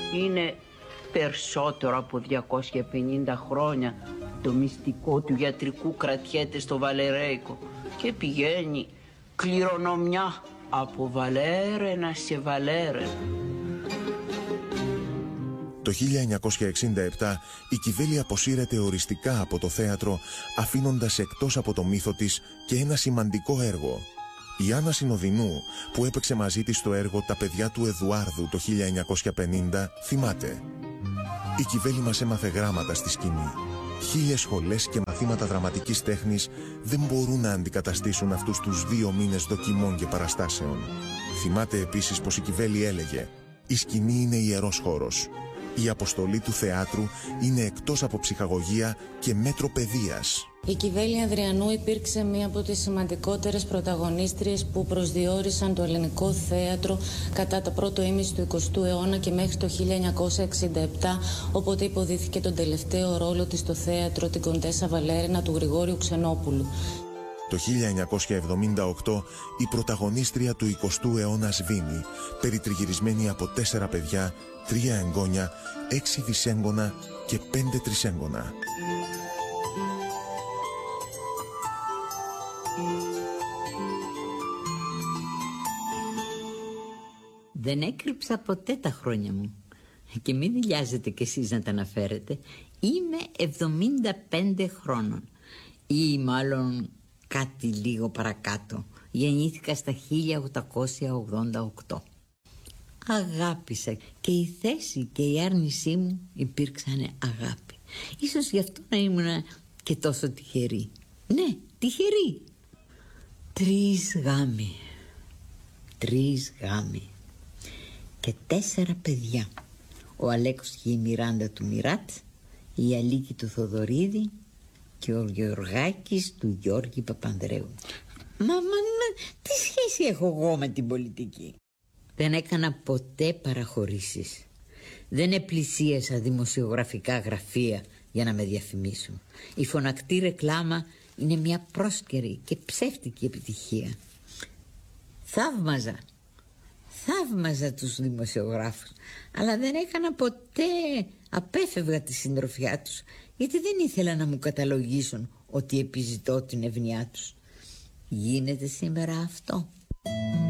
Είναι περισσότερο από 250 χρόνια το μυστικό του ιατρικού κρατιέται στο Βαλερέικο και πηγαίνει κληρονομιά από βαλέρενα σε βαλέρενα. Το 1967 η Κιβέλη αποσύρεται οριστικά από το θέατρο, αφήνοντας εκτός από το μύθο της και ένα σημαντικό έργο. Η Άννα Συνοδεινού, που έπαιξε μαζί της στο έργο «Τα παιδιά του Εδουάρδου» το 1950, θυμάται: «Η Κιβέλη μας έμαθε γράμματα στη σκηνή. 1000 σχολές και μαθήματα δραματικής τέχνης δεν μπορούν να αντικαταστήσουν αυτούς τους 2 μήνες δοκιμών και παραστάσεων». Θυμάται επίσης πως η Κιβέλη έλεγε: «Η σκηνή είναι ιερός χώρος. Η αποστολή του θεάτρου είναι εκτός από ψυχαγωγία και μέτρο παιδείας». Η Κιβέλη Ανδριανού υπήρξε μία από τις σημαντικότερες πρωταγωνίστριες που προσδιορίσαν το ελληνικό θέατρο κατά το πρώτο ήμιση του 20ου αιώνα και μέχρι το 1967, όποτε υποδίθηκε τον τελευταίο ρόλο της στο θέατρο «Την Κοντέσα Βαλέρινα» του Γρηγόριου Ξενόπουλου. Το 1978 η πρωταγωνίστρια του 20ου αιώνα σβήνει, περιτριγυρισμένη από 4 παιδιά, 3 εγγόνια, 6 δυσέγγωνα και 5 τρισέγγωνα. Δεν έκρυψα ποτέ τα χρόνια μου. Και μην δηλιάζετε κι εσείς να τα αναφέρετε. Είμαι 75 χρόνων. Ή μάλλον κάτι λίγο παρακάτω. Γεννήθηκα στα 1888. Αγάπησα και η θέση και η άρνησή μου υπήρξαν αγάπη. Ίσως γι' αυτό να ήμουν και τόσο τυχερή. Ναι, τυχερή. 3 γάμοι. 3 γάμοι. Και 4 παιδιά. Ο Αλέκος και η Μιράντα του Μιράτ, η Αλίκη του Θοδωρίδη και ο Γεωργάκης του Γιώργη Παπανδρέου. Μα τι σχέση έχω εγώ με την πολιτική? Δεν έκανα ποτέ παραχωρήσεις. Δεν επλησίασα δημοσιογραφικά γραφεία για να με διαφημίσουν. Η φωνακτή ρεκλάμα είναι μια πρόσκαιρη και ψεύτικη επιτυχία. Θαύμαζα τους δημοσιογράφους, αλλά δεν έκανα ποτέ, απέφευγα τη συντροφιά τους, γιατί δεν ήθελα να μου καταλογίσουν ότι επιζητώ την ευνοιά τους. Γίνεται σήμερα αυτό?